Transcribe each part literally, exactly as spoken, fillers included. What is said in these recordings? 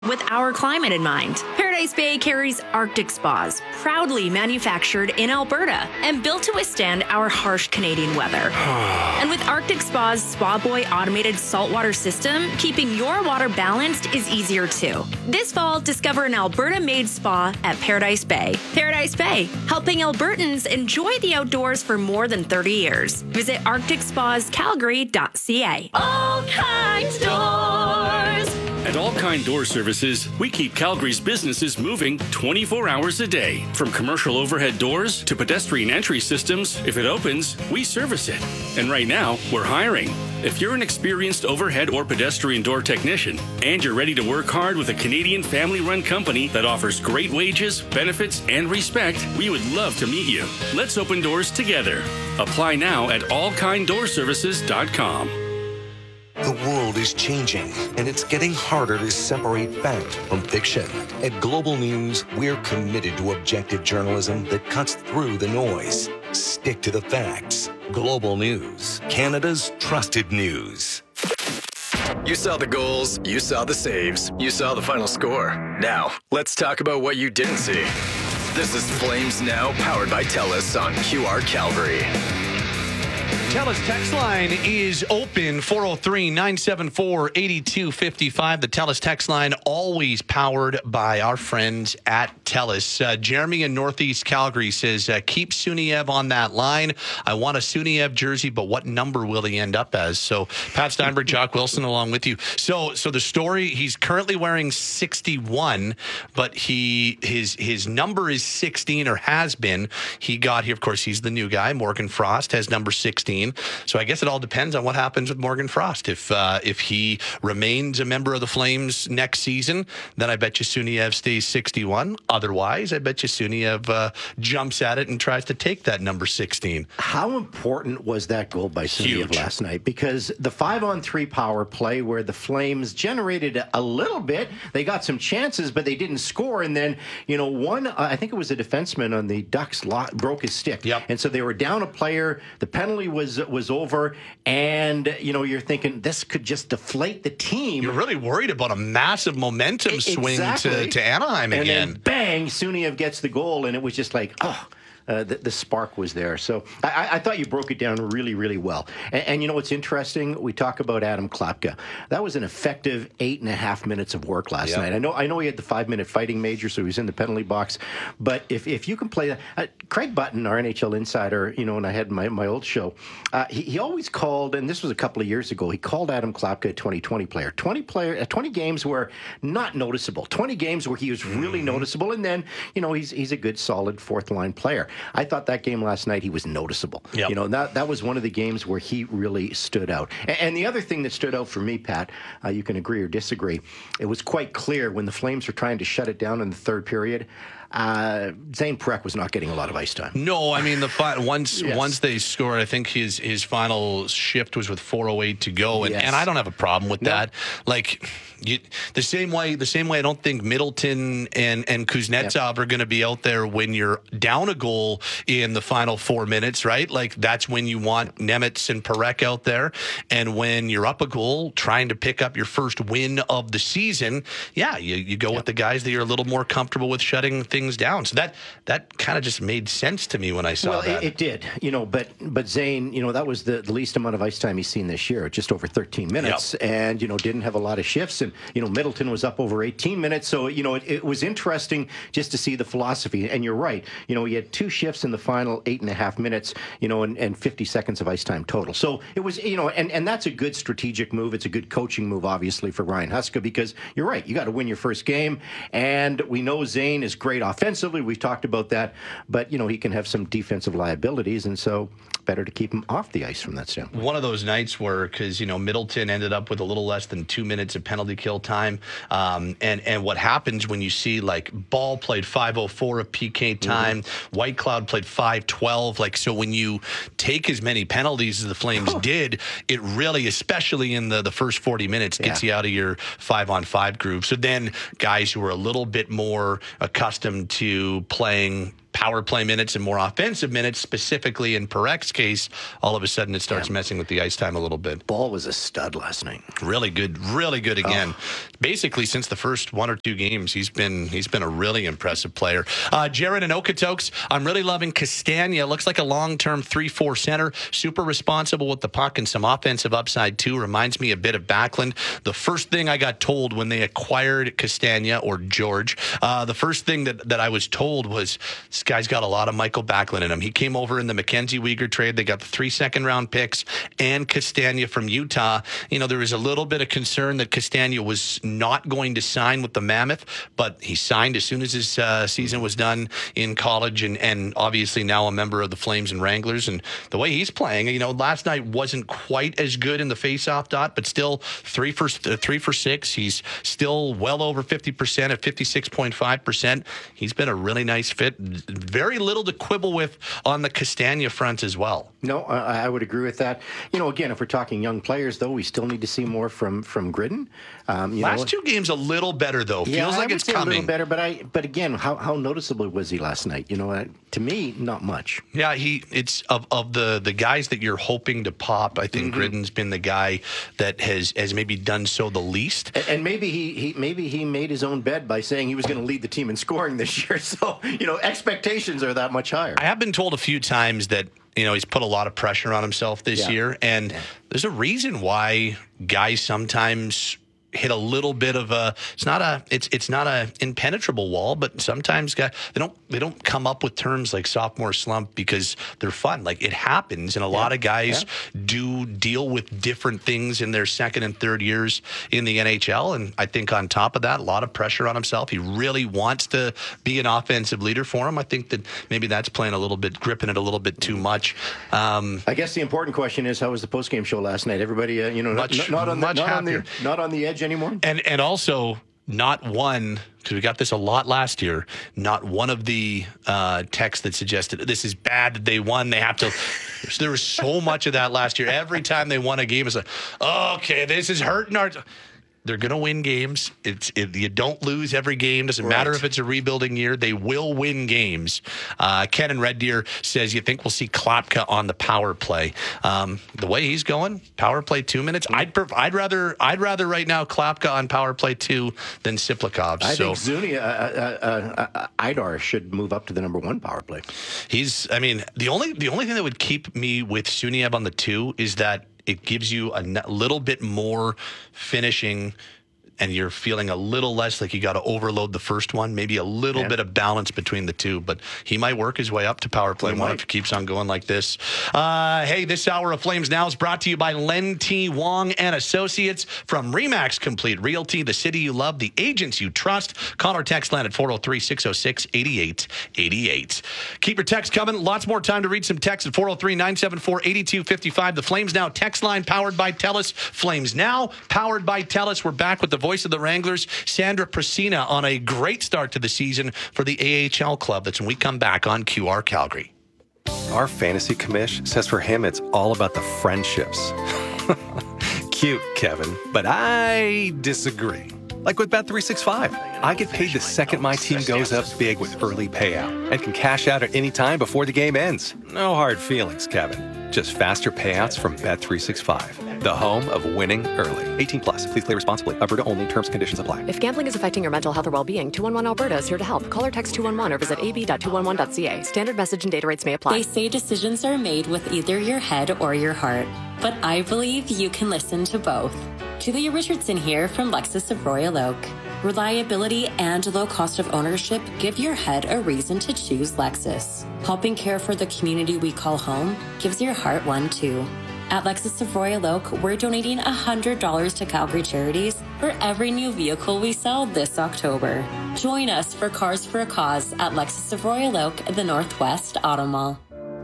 with our climate in mind. Paradise Bay carries Arctic Spas, proudly manufactured in Alberta and built to withstand our harsh Canadian weather. And with Arctic Spa's Spa Boy automated saltwater system, keeping your water balanced is easier too. This fall, discover an Alberta-made spa at Paradise Bay. Paradise Bay, helping Albertans enjoy the outdoors for more than thirty years. Visit arctic spas calgary dot c a. All Kinds Doors. At All Kind Door Services, we keep Calgary's businesses moving twenty-four hours a day. From commercial overhead doors to pedestrian entry systems, if it opens, we service it. And right now, we're hiring. If you're an experienced overhead or pedestrian door technician and you're ready to work hard with a Canadian family-run company that offers great wages, benefits, and respect, we would love to meet you. Let's open doors together. Apply now at all kind door services dot com. The world is changing, and it's getting harder to separate fact from fiction. At Global News, we're committed to objective journalism that cuts through the noise. Stick to the facts. Global News, Canada's trusted news. You saw the goals, you saw the saves, you saw the final score. Now, let's talk about what you didn't see. This is Flames Now, powered by TELUS on Q R Calgary. TELUS text line is open, four oh three, nine seven four, eight two five five. The TELUS text line, always powered by our friends at TELUS. Uh, Jeremy in Northeast Calgary says, uh, keep Suniev on that line. I want a Suniev jersey, but what number will he end up as? So Pat Steinberg, Jock Wilson along with you. So so the story, he's currently wearing sixty-one, but he his his number is sixteen, or has been. He got here, of course, he's the new guy. Morgan Frost has number sixteen. So I guess it all depends on what happens with Morgan Frost. If uh, if he remains a member of the Flames next season, then I bet you Suniev stays sixty-one. Otherwise, I bet you Suniev uh, jumps at it and tries to take that number sixteen. How important was that goal by Suniev last night? Because the five-on-three power play where the Flames generated a little bit, they got some chances, but they didn't score. And then, you know, one, uh, I think it was a defenseman on the Ducks, lo- broke his stick. Yep. And so they were down a player. The penalty was was over, and you know, you're thinking this could just deflate the team. You're really worried about a massive momentum I- swing exactly. to, to Anaheim and again. And then bang, Suniev gets the goal, and it was just like, oh. Uh, the, the spark was there. So I, I thought you broke it down really, really well. And, and you know what's interesting? We talk about Adam Klapka. That was an effective eight and a half minutes of work last yep. night. I know I know he had the five-minute fighting major, so he was in the penalty box. But if, if you can play that... Uh, Craig Button, our N H L insider, you know, and I had my, my old show, uh, he, he always called, and this was a couple of years ago, he called Adam Klapka a twenty twenty player. twenty player, uh, twenty games were not noticeable. twenty games where he was really mm-hmm. noticeable, and then, you know, he's he's a good, solid fourth-line player. I thought that game last night, he was noticeable. Yep. You know, that that was one of the games where he really stood out. And, and the other thing that stood out for me, Pat, uh, you can agree or disagree, it was quite clear when the Flames were trying to shut it down in the third period, uh, Zane Parekh was not getting a lot of ice time. No, I mean, the fi- once yes. once they scored, I think his his final shift was with four oh eight to go, and, yes. and I don't have a problem with no. that. Like, you, the same way the same way I don't think Middleton and, and Kuznetsov yep. are going to be out there when you're down a goal in the final four minutes, right? Like, that's when you want Nemetz and Parekh out there. And when you're up a goal, trying to pick up your first win of the season, yeah, you, you go yep. with the guys that you're a little more comfortable with shutting things down. So that that kind of just made sense to me when I saw well, that. Well, it, it did, you know, but but Zane, you know, that was the, the least amount of ice time he's seen this year, just over thirteen minutes, yep. and, you know, didn't have a lot of shifts. And, you know, Middleton was up over eighteen minutes. So, you know, it, it was interesting just to see the philosophy. And you're right, you know, he had two shifts in the final eight and a half minutes, you know, and, and fifty seconds of ice time total. So it was, you know, and, and that's a good strategic move. It's a good coaching move, obviously, for Ryan Huska, because you're right, you got to win your first game. And we know Zane is great offensively. We've talked about that, but, you know, he can have some defensive liabilities, and so better to keep him off the ice from that standpoint. One of those nights where, because, you know, Middleton ended up with a little less than two minutes of penalty kill time, um, and, and what happens when you see, like, Ball played five oh four of P K time, mm-hmm. White Cloud played five twelve, like, so when you take as many penalties as the Flames oh. did, it really, especially in the, the first forty minutes, gets yeah. you out of your five-on-five groove. So then guys who are a little bit more accustomed to playing power play minutes and more offensive minutes, specifically in Parek's case, all of a sudden it starts yeah. messing with the ice time a little bit. Ball was a stud last night. Really good, really good again. Oh. Basically, since the first one or two games, he's been he's been a really impressive player. Uh, Jared and Okotoks, I'm really loving Castagna. Looks like a long-term three four center. Super responsible with the puck and some offensive upside, too. Reminds me a bit of Backlund. The first thing I got told when they acquired Castagna, or George, uh, the first thing that, that I was told was, this guy's got a lot of Michael Backlund in him. He came over in the Mackenzie Weegar trade. They got the three second-round picks and Castagna from Utah. You know, there was a little bit of concern that Castagna was not going to sign with the Mammoth, but he signed as soon as his uh, season was done in college, and, and obviously now a member of the Flames and Wranglers. And the way he's playing, you know, last night wasn't quite as good in the face-off dot, but still three for uh, three for six. He's still well over fifty percent at fifty-six point five percent. He's been a really nice fit. Very little to quibble with on the Castagna front as well. No, I, I would agree with that. You know, again, if we're talking young players, though, we still need to see more from from Gridden. Um, you Last know, two games a little better, though. Yeah, Feels I like would it's say coming. A little better, but I. But again, how how noticeable was he last night? You know, uh, to me, not much. Yeah, he. It's of of the the guys that you're hoping to pop. I think mm-hmm. Gridden's been the guy that has has maybe done so the least. And, and maybe he, he maybe he made his own bed by saying he was going to lead the team in scoring this year. So you know, expectations are that much higher. I have been told a few times that, you know, he's put a lot of pressure on himself this yeah. year, and yeah. there's a reason why guys sometimes hit a little bit of a it's not a it's it's not a impenetrable wall, but sometimes guys they don't they don't come up with terms like sophomore slump because they're fun. Like, it happens, and a yeah. lot of guys yeah. do deal with different things in their second and third years in the N H L. And I think on top of that, a lot of pressure on himself. He really wants to be an offensive leader for him. I think that maybe that's playing a little bit, gripping it a little bit too much. Um, I guess the important question is, how was the postgame show last night? Everybody, uh, you know, much, not, not on the, much not happier. on the not on the edge anymore. And and also not one, because we got this a lot last year, not one of the uh, texts that suggested this is bad that they won. They have to. There was so much of that last year. Every time they won a game, it's like, okay, this is hurting our. They're going to win games. It's it, you don't lose every game. Doesn't right. matter if it's a rebuilding year. They will win games. Uh, Ken in Red Deer says, you think we'll see Klapka on the power play? Um, the way he's going, power play two minutes. I'd pref- I'd rather I'd rather right now Klapka on power play two than Siplikov. I so, think Zuni uh, uh, uh, uh, Idar should move up to the number one power play. He's. I mean, the only the only thing that would keep me with Suniev on the two is that it gives you a n- little bit more finishing, and you're feeling a little less like you got to overload the first one. Maybe a little yeah. bit of balance between the two, but he might work his way up to power play one if he keeps on going like this. Uh, hey, this hour of Flames Now is brought to you by Len T. Wong and Associates from Remax Complete Realty, the city you love, the agents you trust. Call or text Len at four oh three, six oh six, eight eight eight eight. Keep your text coming. Lots more time to read some text at four oh three, nine seven four, eight two five five. The Flames Now text line powered by TELUS. Flames Now powered by TELUS. We're back with the voice of the Wranglers, Sandra Prasina, on a great start to the season for the A H L club. That's when we come back on Q R Calgary. Our fantasy commish says for him it's all about the friendships. Cute, Kevin, but I disagree. Like with Bet three sixty-five, I get paid the second my team goes up big with early payout and can cash out at any time before the game ends. No hard feelings, Kevin. Just faster payouts from Bet three sixty-five, the home of winning early. eighteen plus. Please play responsibly. Alberta only. Terms and conditions apply. If gambling is affecting your mental health or well-being, two one one Alberta is here to help. Call or text two one one or visit a b dot two one one dot c a. Standard message and data rates may apply. They say decisions are made with either your head or your heart, but I believe you can listen to both. Julia Richardson here from Lexus of Royal Oak. Reliability and low cost of ownership give your head a reason to choose Lexus. Helping care for the community we call home gives your heart one too. At Lexus of Royal Oak, we're donating one hundred dollars to Calgary Charities for every new vehicle we sell this October. Join us for Cars for a Cause at Lexus of Royal Oak at the Northwest Auto Mall.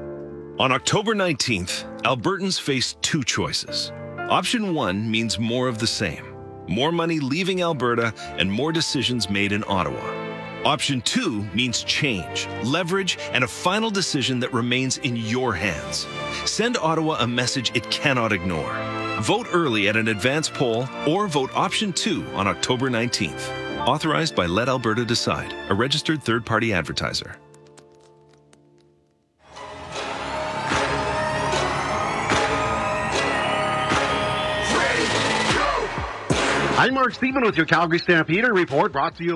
On October nineteenth, Albertans face two choices. Option one means more of the same. More money leaving Alberta and more decisions made in Ottawa. Option two means change, leverage, and a final decision that remains in your hands. Send Ottawa a message it cannot ignore. Vote early at an advance poll or vote option two on October nineteenth. Authorized by Let Alberta Decide, a registered third-party advertiser. I'm Mark Steven with your Calgary Stampeder report, brought to you